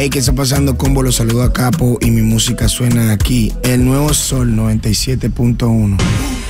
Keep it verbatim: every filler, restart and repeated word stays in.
Hey, ¿qué está pasando, combo? Los saludo a Capo y mi música suena aquí. El nuevo Sol noventa y siete punto uno.